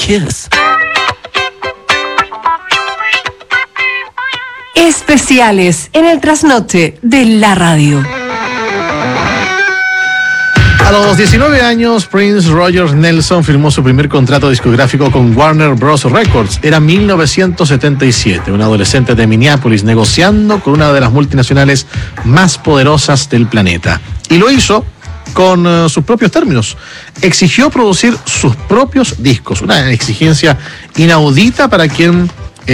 kiss. Especiales en el trasnoche de la radio. A los 19 años, Prince Roger Nelson firmó su primer contrato discográfico con Warner Bros. Records. Era 1977, un adolescente de Minneapolis negociando con una de las multinacionales más poderosas del planeta. Y lo hizo con sus propios términos. Exigió producir sus propios discos, una exigencia inaudita para quien,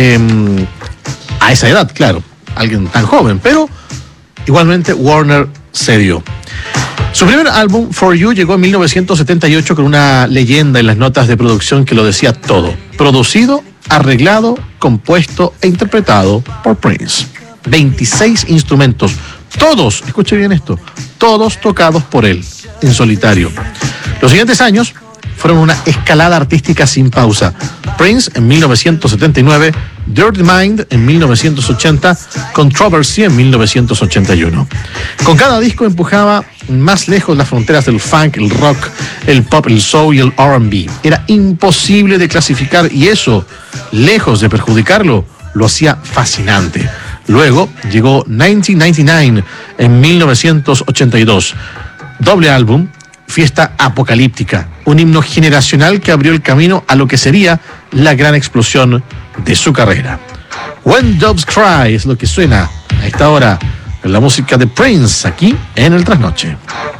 a esa edad, claro, alguien tan joven, pero igualmente Warner cedió. Su primer álbum, For You, llegó en 1978 con una leyenda en las notas de producción que lo decía todo. Producido, arreglado, compuesto e interpretado por Prince. 26 instrumentos, todos, escuche bien esto, todos tocados por él, en solitario. Los siguientes años fueron una escalada artística sin pausa. Prince en 1979, Dirty Mind en 1980, Controversy en 1981. Con cada disco empujaba más lejos las fronteras del funk, el rock, el pop, el soul y el R&B. Era imposible de clasificar y eso, lejos de perjudicarlo, lo hacía fascinante. Luego llegó 1999 en 1982. Doble álbum, Fiesta Apocalíptica, un himno generacional que abrió el camino a lo que sería la gran explosión de su carrera. When Doves Cry es lo que suena a esta hora en la música de Prince aquí en el Trasnoche.